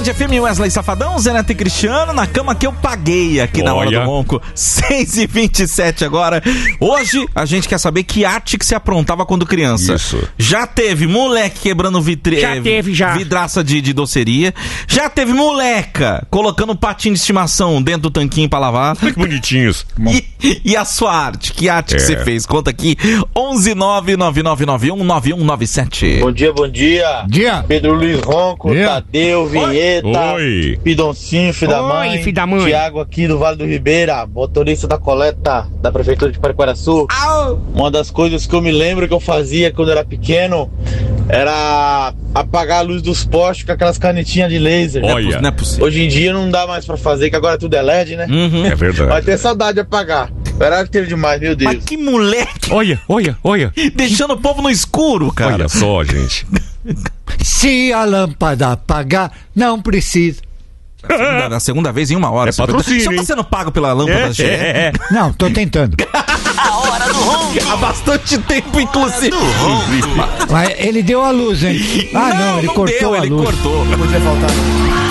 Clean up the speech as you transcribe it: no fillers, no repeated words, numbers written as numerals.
Band FM, Wesley Safadão, Zé Neto e Cristiano, na cama que eu paguei aqui na Hora do Ronco. 6h27 agora. Hoje a gente quer saber que arte que se aprontava quando criança. Isso. Já teve moleque quebrando vidraça de doceria. Já teve moleca colocando patinho de estimação dentro do tanquinho pra lavar. Que bonitinhos. E a sua arte? Que arte que você fez? Conta aqui. 11999919197. Bom dia. Pedro Luiz Ronco, Tadeu, Vinheta, Oi. Pidoncinho, filho da mãe. Filho da mãe. Tiago aqui do Vale do Ribeira, motorista da coleta da Prefeitura de Pariquaraçu. Uma das coisas que eu me lembro que eu fazia quando era pequeno era apagar a luz dos postes com aquelas canetinhas de laser. Olha. Não é possível. Hoje em dia não dá mais pra fazer, que agora tudo é LED, né? É verdade. Vai ter saudade de apagar. Era que teve demais, meu Deus. Mas que moleque Olha. deixando o povo no escuro, cara. Olha só, gente. Se a lâmpada apagar, não precisa. Na segunda vez em uma hora. É patrocínio, Só tá hein? sendo pago pela lâmpada GE. Não, tô tentando. A Hora do Ronco. Há bastante tempo, inclusive. Mas ele deu a luz, hein? Ah, não, ele cortou a luz. Ele cortou. Podia faltar.